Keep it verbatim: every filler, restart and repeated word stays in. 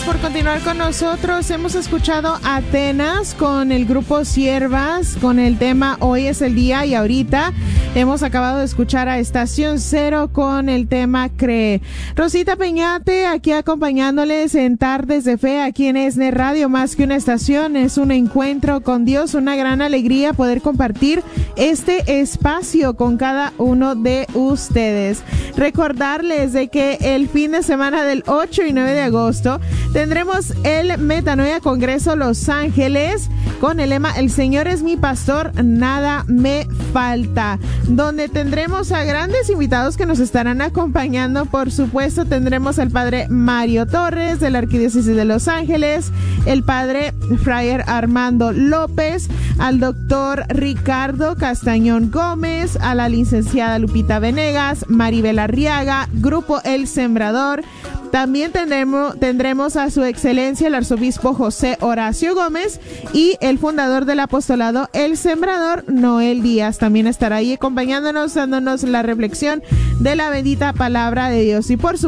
por continuar con nosotros. Hemos escuchado Atenas con el grupo Siervas con el tema Hoy es el día, y ahorita hemos acabado de escuchar a Estación Cero con el tema Cree. Rosita Peñate aquí acompañándoles en Tardes de Fe aquí en ESNE Radio. Más que una estación, es un encuentro con Dios, una gran alegría poder compartir este espacio con cada uno de ustedes. Recordarles de que el fin de semana del ocho y nueve de agosto tendremos el Metanoia Congreso Los Ángeles con el lema El Señor es mi pastor, nada me falta, donde tendremos a grandes invitados que nos estarán acompañando. Por supuesto, tendremos al padre Mario Torres de la Arquidiócesis de Los Ángeles, el padre Frayer Armando López, al doctor Ricardo Castañón Gómez, a la licenciada Lupita Venegas, Maribel Arriaga, Grupo El Sembrador. También tendremos, tendremos a su excelencia el arzobispo José Horacio Gómez y el fundador del apostolado El Sembrador, Noel Díaz. También estará ahí acompañándonos, dándonos la reflexión de la bendita palabra de Dios. Y por supuesto,